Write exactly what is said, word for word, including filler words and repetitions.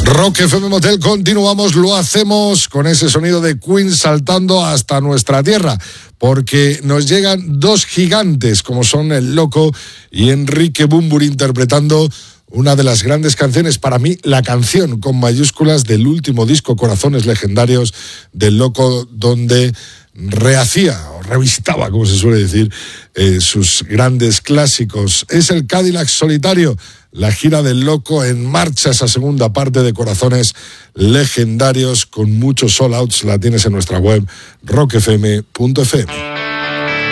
Rock F M Motel, continuamos, lo hacemos con ese sonido de Queen saltando hasta nuestra tierra, porque nos llegan dos gigantes como son El Loco y Enrique Bunbury interpretando una de las grandes canciones, para mí la canción con mayúsculas del último disco Corazones Legendarios del Loco, donde rehacía o revisitaba, como se suele decir, eh, sus grandes clásicos. Es el Cadillac Solitario, la gira del Loco, en marcha esa segunda parte de Corazones Legendarios con muchos sold outs. La tienes en nuestra web rock f m punto f m.